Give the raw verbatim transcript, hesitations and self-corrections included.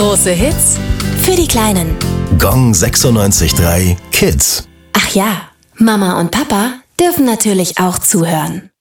Große Hits für die Kleinen. Gong sechsundneunzig Komma drei Kids. Ach ja, Mama und Papa dürfen natürlich auch zuhören.